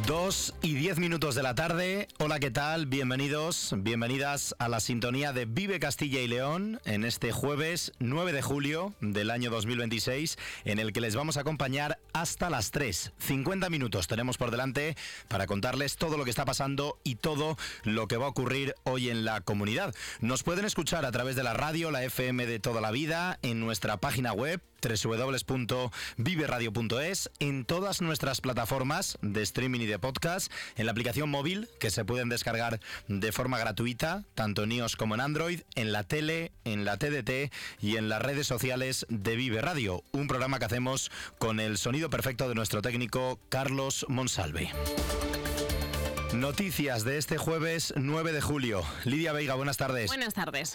2:10 de la tarde. Hola, ¿qué tal? Bienvenidos, bienvenidas a la sintonía de Vive Castilla y León en este jueves 9 de julio del año 2026, en el que les vamos a acompañar hasta las 3. 50 minutos tenemos por delante para contarles todo lo que está pasando y todo lo que va a ocurrir hoy en la comunidad. Nos pueden escuchar a través de la radio, la FM de toda la vida, en nuestra página web www.viveradio.es, en todas nuestras plataformas de streaming y de podcast, en la aplicación móvil que se pueden descargar de forma gratuita, tanto en iOS como en Android, en la tele, en la TDT y en las redes sociales de Vive Radio, un programa que hacemos con el sonido perfecto de nuestro técnico Carlos Monsalve. Noticias de este jueves 9 de julio. Lidia Veiga, buenas tardes. Buenas tardes.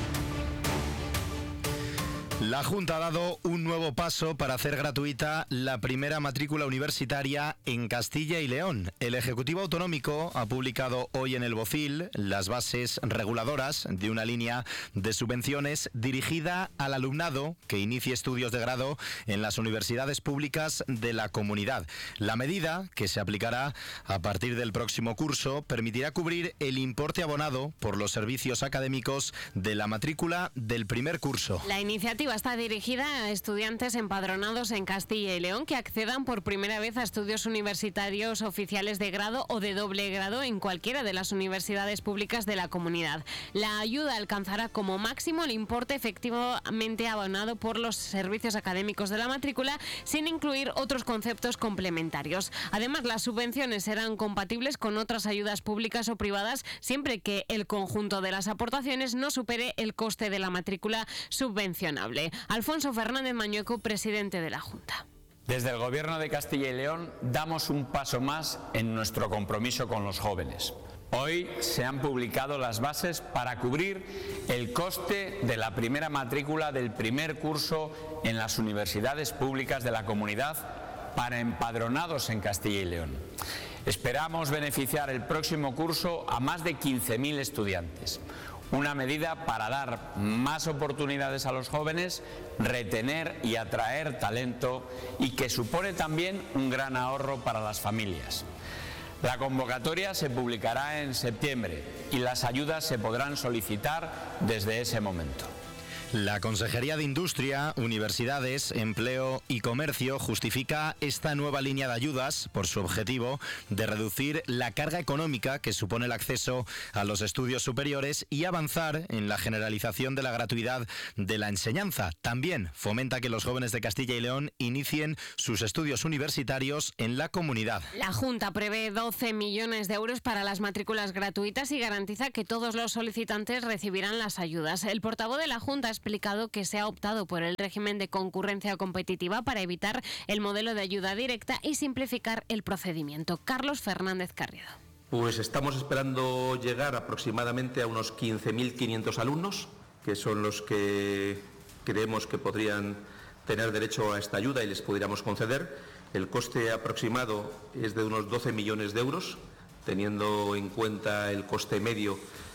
La Junta ha dado un nuevo paso para hacer gratuita la primera matrícula universitaria en Castilla y León. El Ejecutivo Autonómico ha publicado hoy en el BOCIL las bases reguladoras de una línea de subvenciones dirigida al alumnado que inicie estudios de grado en las universidades públicas de la comunidad. La medida, que se aplicará a partir del próximo curso, permitirá cubrir el importe abonado por los servicios académicos de la matrícula del primer curso. La iniciativa está dirigida a estudiantes empadronados en Castilla y León que accedan por primera vez a estudios universitarios oficiales de grado o de doble grado en cualquiera de las universidades públicas de la comunidad. La ayuda alcanzará como máximo el importe efectivamente abonado por los servicios académicos de la matrícula, sin incluir otros conceptos complementarios. Además, las subvenciones serán compatibles con otras ayudas públicas o privadas siempre que el conjunto de las aportaciones no supere el coste de la matrícula subvencionable. Alfonso Fernández Mañueco, presidente de la Junta. Desde el Gobierno de Castilla y León damos un paso más en nuestro compromiso con los jóvenes. Hoy se han publicado las bases para cubrir el coste de la primera matrícula del primer curso en las universidades públicas de la comunidad para empadronados en Castilla y León. Esperamos beneficiar el próximo curso a más de 15.000 estudiantes. Una medida para dar más oportunidades a los jóvenes, retener y atraer talento y que supone también un gran ahorro para las familias. La convocatoria se publicará en septiembre y las ayudas se podrán solicitar desde ese momento. La Consejería de Industria, Universidades, Empleo y Comercio justifica esta nueva línea de ayudas por su objetivo de reducir la carga económica que supone el acceso a los estudios superiores y avanzar en la generalización de la gratuidad de la enseñanza. También fomenta que los jóvenes de Castilla y León inicien sus estudios universitarios en la comunidad. La Junta prevé 12 millones de euros para las matrículas gratuitas y garantiza que todos los solicitantes recibirán las ayudas. El portavoz de la Junta ha explicado que se ha optado por el régimen de concurrencia competitiva para evitar el modelo de ayuda directa y simplificar el procedimiento. Carlos Fernández Carriedo. Pues estamos esperando llegar aproximadamente a unos 15.500 alumnos, que son los que creemos que podrían tener derecho a esta ayuda y les pudiéramos conceder. El coste aproximado es de unos 12 millones de euros, teniendo en cuenta el coste medio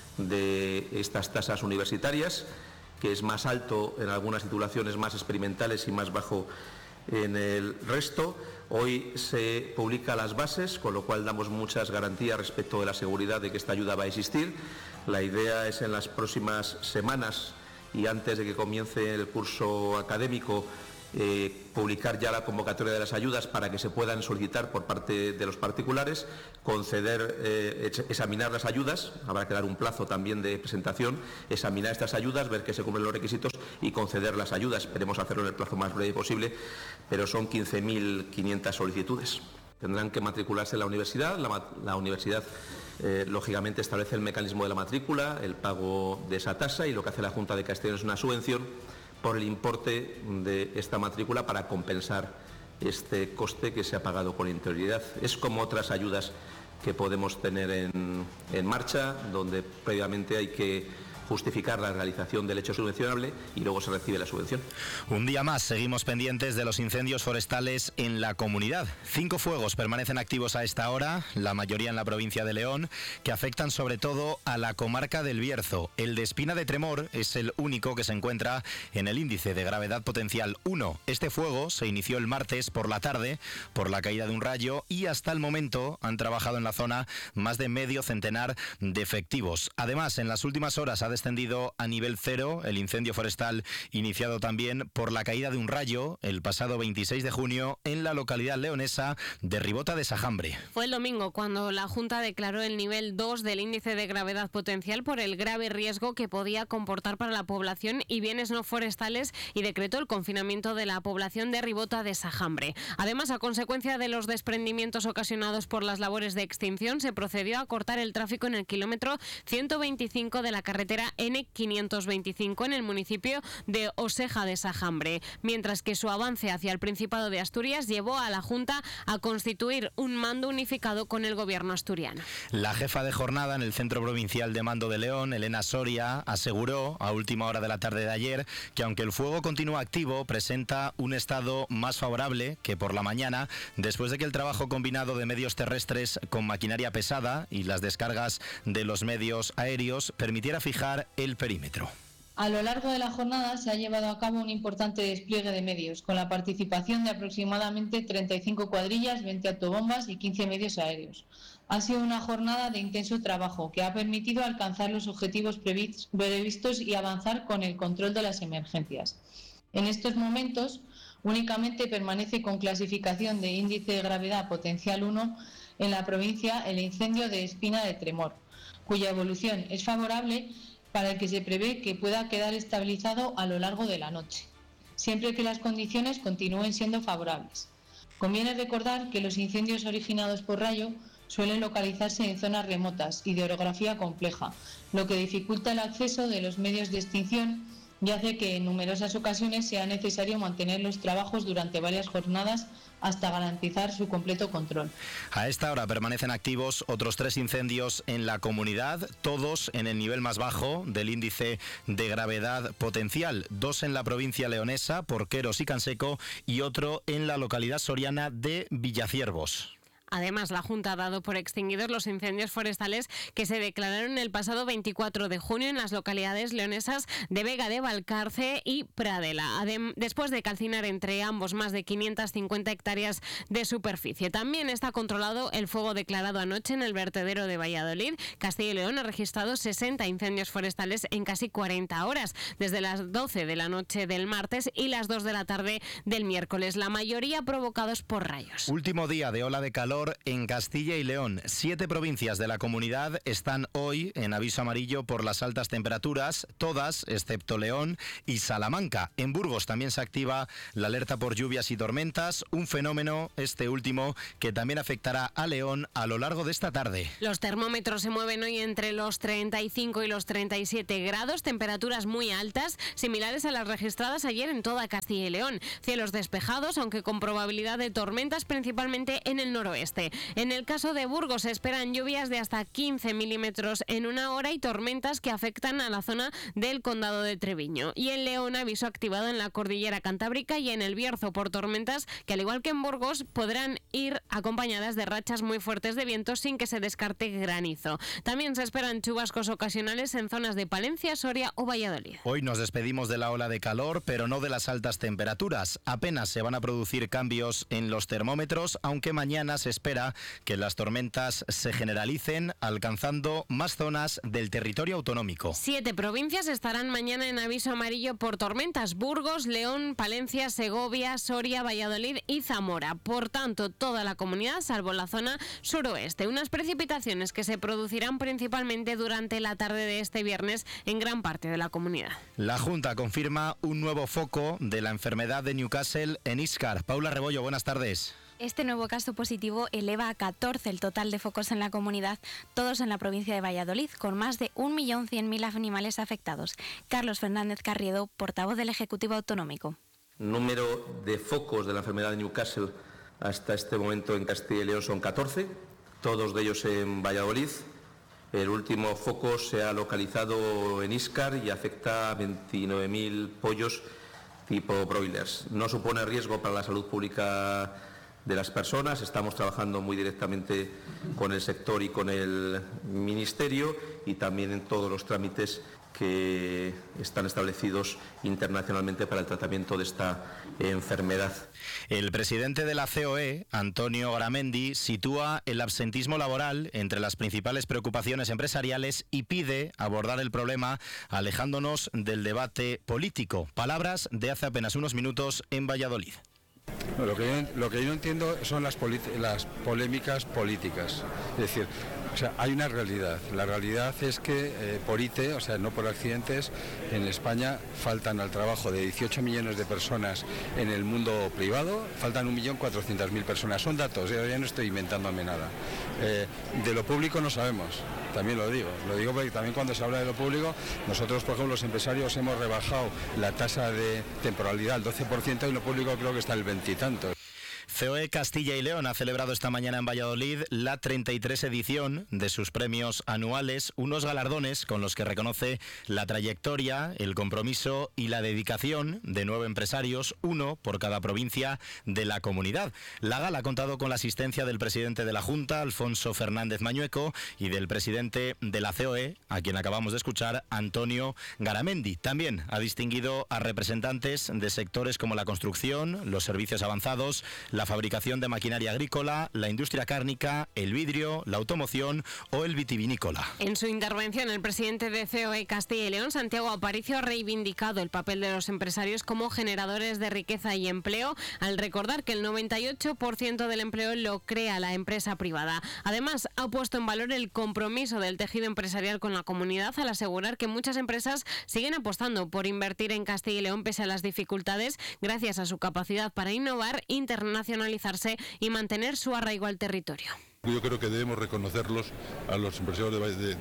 de estas tasas universitarias, que es más alto en algunas titulaciones más experimentales y más bajo en el resto. Hoy se publican las bases, con lo cual damos muchas garantías respecto de la seguridad de que esta ayuda va a existir. La idea es en las próximas semanas y antes de que comience el curso académico publicar ya la convocatoria de las ayudas para que se puedan solicitar por parte de los particulares, conceder, examinar las ayudas, habrá que dar un plazo también de presentación, examinar estas ayudas, ver que se cumplen los requisitos y conceder las ayudas. Esperemos hacerlo en el plazo más breve posible, pero son 15.500 solicitudes. Tendrán que matricularse en la universidad. La universidad, lógicamente, establece el mecanismo de la matrícula, el pago de esa tasa, y lo que hace la Junta de Castilla y León es una subvención por el importe de esta matrícula para compensar este coste que se ha pagado con anterioridad. Es como otras ayudas que podemos tener en marcha, donde previamente hay que justificar la realización del hecho subvencionable y luego se recibe la subvención. Un día más seguimos pendientes de los incendios forestales en la comunidad. 5 fuegos permanecen activos a esta hora, la mayoría en la provincia de León, que afectan sobre todo a la comarca del Bierzo. El de Espina de Tremor es el único que se encuentra en el índice de gravedad potencial 1. Este fuego se inició el martes por la tarde por la caída de un rayo y hasta el momento han trabajado en la zona más de medio centenar de efectivos. Además, en las últimas horas ha descendido a nivel 0 el incendio forestal iniciado también por la caída de un rayo el pasado 26 de junio en la localidad leonesa de Ribota de Sajambre. Fue el domingo cuando la Junta declaró el nivel 2 del índice de gravedad potencial por el grave riesgo que podía comportar para la población y bienes no forestales y decretó el confinamiento de la población de Ribota de Sajambre. Además, a consecuencia de los desprendimientos ocasionados por las labores de extinción, se procedió a cortar el tráfico en el kilómetro 125 de la carretera N525 en el municipio de Oseja de Sajambre, mientras que su avance hacia el Principado de Asturias llevó a la Junta a constituir un mando unificado con el gobierno asturiano. La jefa de jornada en el Centro Provincial de Mando de León, Elena Soria, aseguró a última hora de la tarde de ayer que aunque el fuego continúa activo, presenta un estado más favorable que por la mañana, después de que el trabajo combinado de medios terrestres con maquinaria pesada y las descargas de los medios aéreos permitiera fijar el perímetro. A lo largo de la jornada se ha llevado a cabo un importante despliegue de medios, con la participación de aproximadamente 35 cuadrillas, 20 autobombas y 15 medios aéreos. Ha sido una jornada de intenso trabajo que ha permitido alcanzar los objetivos previstos y avanzar con el control de las emergencias. En estos momentos, únicamente permanece con clasificación de índice de gravedad potencial 1 en la provincia el incendio de Espina de Tremor, cuya evolución es favorable para el que se prevé que pueda quedar estabilizado a lo largo de la noche, siempre que las condiciones continúen siendo favorables. Conviene recordar que los incendios originados por rayo suelen localizarse en zonas remotas y de orografía compleja, lo que dificulta el acceso de los medios de extinción y hace que en numerosas ocasiones sea necesario mantener los trabajos durante varias jornadas hasta garantizar su completo control. A esta hora permanecen activos otros 3 incendios en la comunidad, todos en el nivel más bajo del índice de gravedad potencial. 2 en la provincia leonesa, Porqueros y Canseco, y otro en la localidad soriana de Villaciervos. Además, la Junta ha dado por extinguidos los incendios forestales que se declararon el pasado 24 de junio en las localidades leonesas de Vega de Valcarce y Pradela, después de calcinar entre ambos más de 550 hectáreas de superficie. También está controlado el fuego declarado anoche en el vertedero de Valladolid. Castilla y León ha registrado 60 incendios forestales en casi 40 horas, desde las 12 de la noche del martes y las 2 de la tarde del miércoles, la mayoría provocados por rayos. Último día de ola de calor en Castilla y León. 7 provincias de la comunidad están hoy en aviso amarillo por las altas temperaturas, todas excepto León y Salamanca. En Burgos también se activa la alerta por lluvias y tormentas, un fenómeno, este último, que también afectará a León a lo largo de esta tarde. Los termómetros se mueven hoy entre los 35 y los 37 grados, temperaturas muy altas, similares a las registradas ayer en toda Castilla y León. Cielos despejados, aunque con probabilidad de tormentas, principalmente en el noroeste. En el caso de Burgos se esperan lluvias de hasta 15 milímetros en una hora y tormentas que afectan a la zona del condado de Treviño. Y en León, aviso activado en la cordillera cantábrica y en el Bierzo por tormentas que, al igual que en Burgos, podrán ir acompañadas de rachas muy fuertes de viento sin que se descarte granizo. También se esperan chubascos ocasionales en zonas de Palencia, Soria o Valladolid. Hoy nos despedimos de la ola de calor, pero no de las altas temperaturas. Apenas se van a producir cambios en los termómetros, aunque mañana se espera que las tormentas se generalicen, alcanzando más zonas del territorio autonómico. 7 provincias estarán mañana en aviso amarillo por tormentas: Burgos, León, Palencia, Segovia, Soria, Valladolid y Zamora. Por tanto, toda la comunidad, salvo la zona suroeste. Unas precipitaciones que se producirán principalmente durante la tarde de este viernes en gran parte de la comunidad. La Junta confirma un nuevo foco de la enfermedad de Newcastle en Íscar. Paula Rebollo, buenas tardes. Este nuevo caso positivo eleva a 14 el total de focos en la comunidad, todos en la provincia de Valladolid, con más de 1.100.000 animales afectados. Carlos Fernández Carriedo, portavoz del Ejecutivo Autonómico. Número de focos de la enfermedad de Newcastle hasta este momento en Castilla y León son 14, todos de ellos en Valladolid. El último foco se ha localizado en Íscar y afecta a 29.000 pollos tipo broilers. No supone riesgo para la salud pública de las personas. Estamos trabajando muy directamente con el sector y con el Ministerio y también en todos los trámites que están establecidos internacionalmente para el tratamiento de esta enfermedad. El presidente de la COE, Antonio Garamendi, sitúa el absentismo laboral entre las principales preocupaciones empresariales y pide abordar el problema alejándonos del debate político. Palabras de hace apenas unos minutos en Valladolid. Lo que yo no entiendo son las polémicas políticas. Es decir, hay una realidad. La realidad es que por ITE, o sea, no por accidentes, en España faltan al trabajo de 18 millones de personas en el mundo privado, faltan 1.400.000 personas. Son datos, yo ya no estoy inventándome nada. De lo público no sabemos, también lo digo porque también cuando se habla de lo público, nosotros, por ejemplo, los empresarios hemos rebajado la tasa de temporalidad al 12% y lo público creo que está al 20 y tantos. COE Castilla y León ha celebrado esta mañana en Valladolid la 33 edición de sus premios anuales, unos galardones con los que reconoce la trayectoria, el compromiso y la dedicación de 9 empresarios, uno por cada provincia de la comunidad. La gala ha contado con la asistencia del presidente de la Junta, Alfonso Fernández Mañueco, y del presidente de la COE, a quien acabamos de escuchar, Antonio Garamendi. También ha distinguido a representantes de sectores como la construcción, los servicios avanzados, la fabricación de maquinaria agrícola, la industria cárnica, el vidrio, la automoción o el vitivinícola. En su intervención, el presidente de COE Castilla y León, Santiago Aparicio, ha reivindicado el papel de los empresarios como generadores de riqueza y empleo, al recordar que el 98% del empleo lo crea la empresa privada. Además, ha puesto en valor el compromiso del tejido empresarial con la comunidad al asegurar que muchas empresas siguen apostando por invertir en Castilla y León pese a las dificultades, gracias a su capacidad para innovar, internacionalizarse y mantener su arraigo al territorio. Yo creo que debemos reconocerlos a los empresarios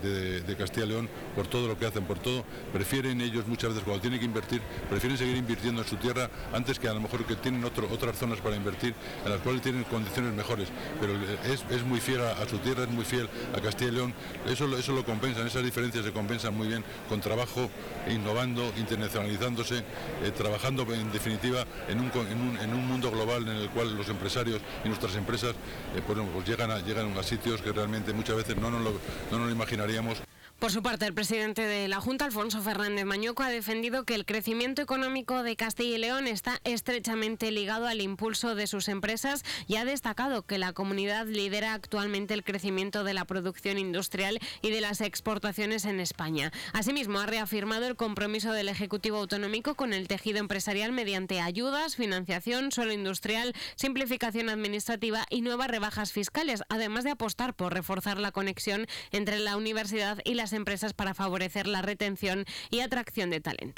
de Castilla y León por todo lo que hacen, por todo. Prefieren ellos muchas veces cuando tienen que invertir, prefieren seguir invirtiendo en su tierra antes que a lo mejor que tienen otras zonas para invertir en las cuales tienen condiciones mejores. Pero es muy fiel a su tierra, es muy fiel a Castilla y León. Eso lo compensan, esas diferencias se compensan muy bien con trabajo, innovando, internacionalizándose, trabajando en definitiva en un mundo global en el cual los empresarios y nuestras empresas pues llegan a sitios que realmente muchas veces no nos lo imaginaríamos. Por su parte, el presidente de la Junta, Alfonso Fernández Mañueco, ha defendido que el crecimiento económico de Castilla y León está estrechamente ligado al impulso de sus empresas y ha destacado que la comunidad lidera actualmente el crecimiento de la producción industrial y de las exportaciones en España. Asimismo, ha reafirmado el compromiso del Ejecutivo Autonómico con el tejido empresarial mediante ayudas, financiación, suelo industrial, simplificación administrativa y nuevas rebajas fiscales, además de apostar por reforzar la conexión entre la universidad y las empresas para favorecer la retención y atracción de talento.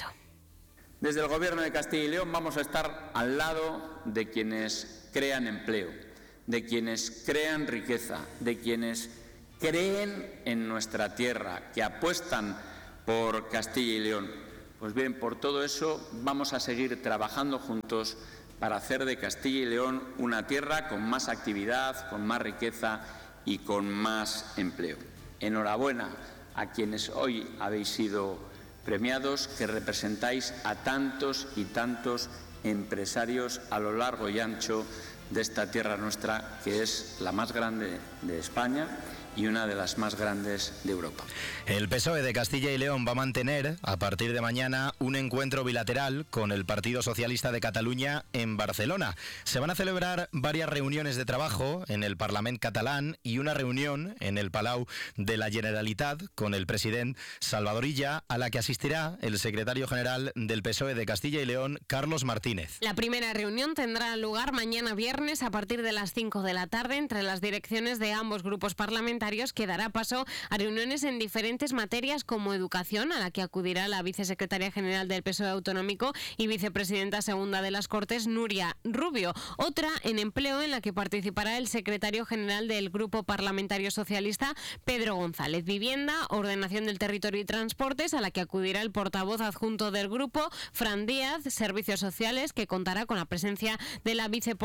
Desde el Gobierno de Castilla y León vamos a estar al lado de quienes crean empleo, de quienes crean riqueza, de quienes creen en nuestra tierra, que apuestan por Castilla y León. Pues bien, por todo eso vamos a seguir trabajando juntos para hacer de Castilla y León una tierra con más actividad, con más riqueza y con más empleo. Enhorabuena a quienes hoy habéis sido premiados, que representáis a tantos y tantos empresarios a lo largo y ancho de esta tierra nuestra, que es la más grande de España y una de las más grandes de Europa. El PSOE de Castilla y León va a mantener, a partir de mañana, un encuentro bilateral con el Partido Socialista de Cataluña en Barcelona. Se van a celebrar varias reuniones de trabajo en el Parlament catalán y una reunión en el Palau de la Generalitat con el presidente Salvador Illa, a la que asistirá el secretario general del PSOE de Castilla y León, Carlos Martínez. La primera reunión tendrá lugar mañana viernes a partir de las 5 de la tarde entre las direcciones de ambos grupos parlamentarios, que dará paso a reuniones en diferentes materias como educación, a la que acudirá la vicesecretaria general del PSOE autonómico y vicepresidenta segunda de las Cortes, Nuria Rubio. Otra en empleo, en la que participará el secretario general del Grupo Parlamentario Socialista, Pedro González. Vivienda, ordenación del territorio y transportes, a la que acudirá el portavoz adjunto del grupo, Fran Díaz. Servicios sociales, que contará con la presencia de la viceportavoz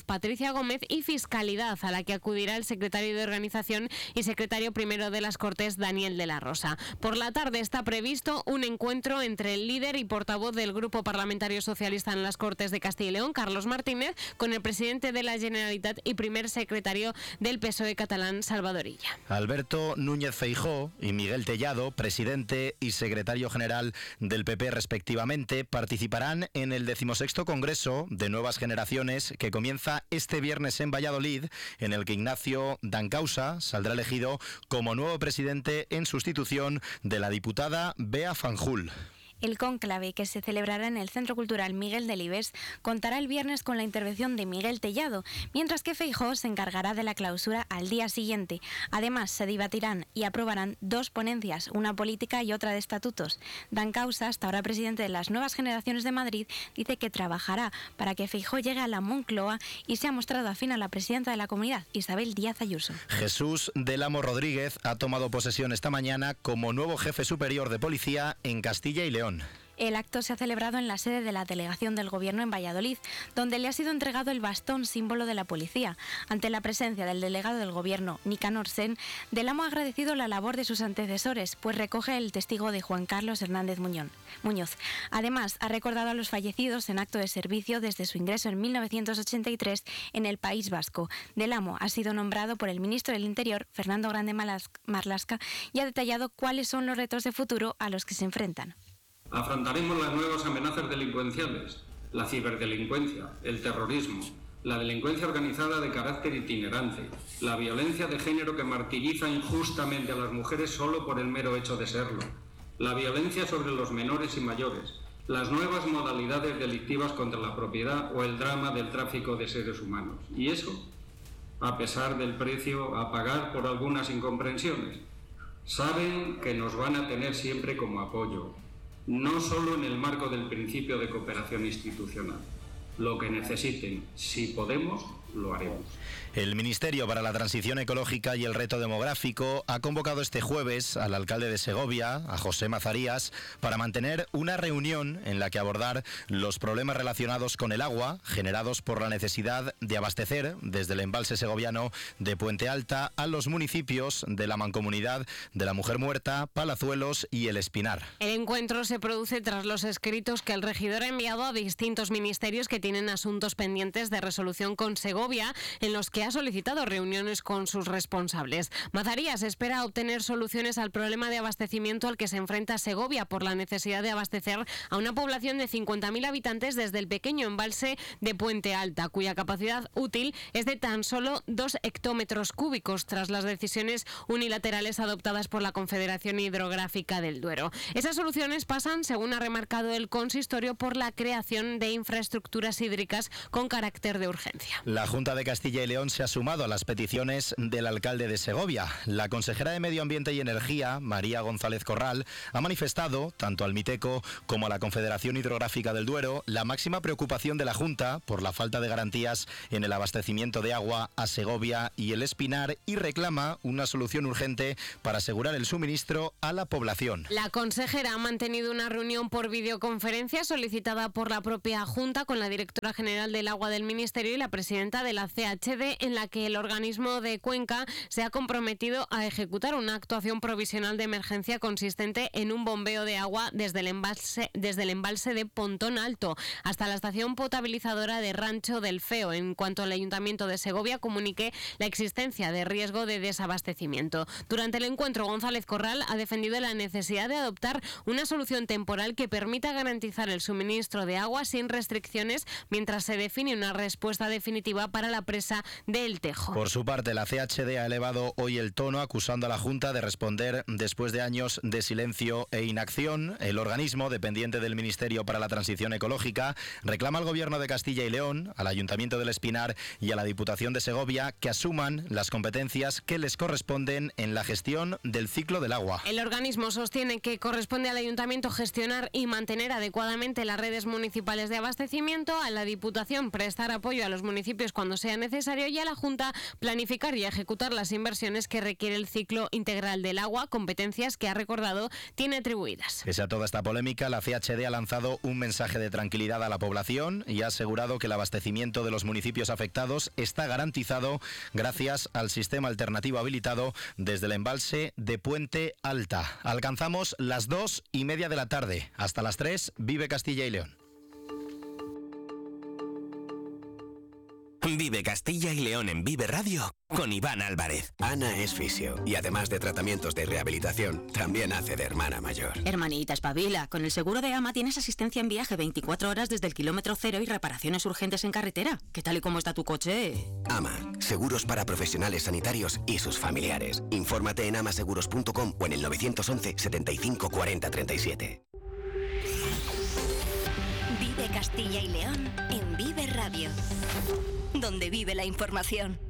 Patricia Gómez, y Fiscalidad, a la que acudirá el secretario de Organización y secretario primero de las Cortes, Daniel de la Rosa. Por la tarde está previsto un encuentro entre el líder y portavoz del Grupo Parlamentario Socialista en las Cortes de Castilla y León, Carlos Martínez, con el presidente de la Generalitat y primer secretario del PSOE catalán, Salvador Illa. Alberto Núñez Feijóo y Miguel Tellado, presidente y secretario general del PP respectivamente, participarán en el 16º Congreso de Nuevas Generaciones, que comienza este viernes en Valladolid, en el que Ignacio Dancausa saldrá elegido como nuevo presidente en sustitución de la diputada Bea Fanjul. El cónclave, que se celebrará en el Centro Cultural Miguel Delibes, contará el viernes con la intervención de Miguel Tellado, mientras que Feijóo se encargará de la clausura al día siguiente. Además, se debatirán y aprobarán 2 ponencias, una política y otra de estatutos. Dancausa, hasta ahora presidente de las Nuevas Generaciones de Madrid, dice que trabajará para que Feijóo llegue a la Moncloa y se ha mostrado afín a la presidenta de la Comunidad, Isabel Díaz Ayuso. Jesús del Amo Rodríguez ha tomado posesión esta mañana como nuevo jefe superior de policía en Castilla y León. El acto se ha celebrado en la sede de la Delegación del Gobierno en Valladolid, donde le ha sido entregado el bastón símbolo de la policía. Ante la presencia del delegado del Gobierno, Nicanor Sen, Del Amo ha agradecido la labor de sus antecesores, pues recoge el testigo de Juan Carlos Hernández Muñoz. Además, ha recordado a los fallecidos en acto de servicio desde su ingreso en 1983 en el País Vasco. Del Amo ha sido nombrado por el ministro del Interior, Fernando Grande Marlaska, y ha detallado cuáles son los retos de futuro a los que se enfrentan. Afrontaremos las nuevas amenazas delincuenciales, la ciberdelincuencia, el terrorismo, la delincuencia organizada de carácter itinerante, la violencia de género que martiriza injustamente a las mujeres solo por el mero hecho de serlo, la violencia sobre los menores y mayores, las nuevas modalidades delictivas contra la propiedad o el drama del tráfico de seres humanos. Y eso, a pesar del precio a pagar por algunas incomprensiones. Saben que nos van a tener siempre como apoyo, no solo en el marco del principio de cooperación institucional. Lo que necesiten, si podemos, lo haremos. El Ministerio para la Transición Ecológica y el Reto Demográfico ha convocado este jueves al alcalde de Segovia, a José Mazarías, para mantener una reunión en la que abordar los problemas relacionados con el agua generados por la necesidad de abastecer desde el embalse segoviano de Puente Alta a los municipios de la Mancomunidad de la Mujer Muerta, Palazuelos y El Espinar. El encuentro se produce tras los escritos que el regidor ha enviado a distintos ministerios que tienen asuntos pendientes de resolución con Segovia, en los que ha solicitado reuniones con sus responsables. Mazarías espera obtener soluciones al problema de abastecimiento al que se enfrenta Segovia por la necesidad de abastecer a una población de 50.000 habitantes desde el pequeño embalse de Puente Alta, cuya capacidad útil es de tan solo 2 hectómetros cúbicos tras las decisiones unilaterales adoptadas por la Confederación Hidrográfica del Duero. Esas soluciones pasan, según ha remarcado el consistorio, por la creación de infraestructuras hídricas con carácter de urgencia. La Junta de Castilla y León se ha sumado a las peticiones del alcalde de Segovia. La consejera de Medio Ambiente y Energía, María González Corral, ha manifestado, tanto al Miteco como a la Confederación Hidrográfica del Duero, la máxima preocupación de la Junta por la falta de garantías en el abastecimiento de agua a Segovia y El Espinar, y reclama una solución urgente para asegurar el suministro a la población. La consejera ha mantenido una reunión por videoconferencia solicitada por la propia Junta con la directora general del Agua del Ministerio y la presidenta de la CHD, en la que el organismo de Cuenca se ha comprometido a ejecutar una actuación provisional de emergencia consistente en un bombeo de agua desde el embalse de Pontón Alto hasta la estación potabilizadora de Rancho del Feo, en cuanto el Ayuntamiento de Segovia comunique la existencia de riesgo de desabastecimiento. Durante el encuentro, González Corral ha defendido la necesidad de adoptar una solución temporal que permita garantizar el suministro de agua sin restricciones mientras se define una respuesta definitiva para la presa del Tejo. Por su parte, la CHD ha elevado hoy el tono, acusando a la Junta de responder después de años de silencio e inacción. El organismo, dependiente del Ministerio para la Transición Ecológica, reclama al Gobierno de Castilla y León, al Ayuntamiento del Espinar y a la Diputación de Segovia que asuman las competencias que les corresponden en la gestión del ciclo del agua. El organismo sostiene que corresponde al Ayuntamiento gestionar y mantener adecuadamente las redes municipales de abastecimiento, a la Diputación prestar apoyo a los municipios cuando sea necesario, y a la Junta planificar y ejecutar las inversiones que requiere el ciclo integral del agua, competencias que, ha recordado, tiene atribuidas. Pese a toda esta polémica, la CHD ha lanzado un mensaje de tranquilidad a la población y ha asegurado que el abastecimiento de los municipios afectados está garantizado gracias al sistema alternativo habilitado desde el embalse de Puente Alta. Alcanzamos las 2:30 de la tarde. Hasta las 3, vive Castilla y León. Vive Castilla y León en Vive Radio con Iván Álvarez. Ana es fisio y además de tratamientos de rehabilitación, también hace de hermana mayor. Hermanita, espabila. Con el seguro de AMA tienes asistencia en viaje 24 horas desde el kilómetro cero y reparaciones urgentes en carretera. ¿Qué tal y cómo está tu coche? AMA, seguros para profesionales sanitarios y sus familiares. Infórmate en amaseguros.com o en el 911 75 40 37. Vive Castilla y León en Vive Radio, donde vive la información.